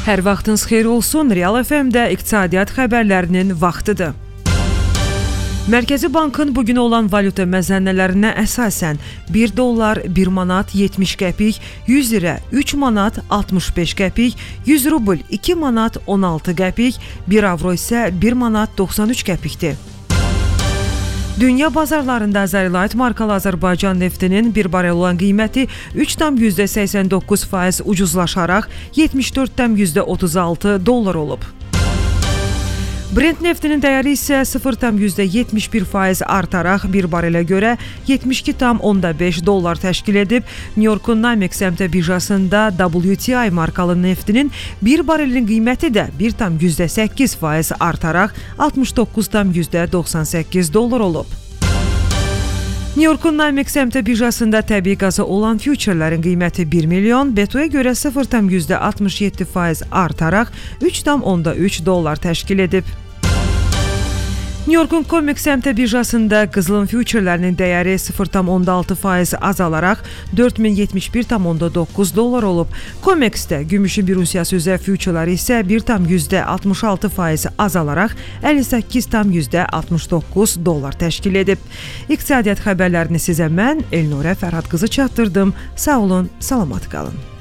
Hər vaxtınız xeyir olsun. Real FM-də iqtisadiyyat xəbərlərinin vaxtıdır. Mərkəzi Bankın bugün olan valyuta məzənnələrinə əsasən 1 dollar 1 manat 70 qəpik, 100 lirə 3 manat 65 qəpik, 100 rubl 2 manat 16 qəpik, 1 avro isə 1 manat 93 qəpikdir. Dünya bazarlarında Azərbaycan markalı Azərbaycan neftinin bir barel olan qiyməti 3,89% ucuzlaşaraq 74,36 dollar olub. Brent neftinin dəyəri isə 0,71% artaraq bir barelə görə 72,5 dollar təşkil edib. New Yorkun NYMEX əmtə birjasında WTI markalı neftinin bir barelin qiyməti də 1,8% artaraq 69,98 dollar olub. New Yorkun NYMEX əmtə birjasında təbii qaza olan füçerlərin qiyməti 1 milyon, BTU-ya görə 0,67% artaraq 3,3 dollar təşkil edib. New Yorkun COMEX əmtə birjasında qızılın füçerlərinin dəyəri 0,16% azalaraq 4071,9 dollar olub. COMEX-də gümüşün bir unsiyası üzrə füçerləri isə 1,66% azalaraq 58,69 dollar təşkil edib. İqtisadiyyat xəbərlərini sizə mən Elnurə Fərhad qızı çatdırdım. Sağ olun, salamat qalın.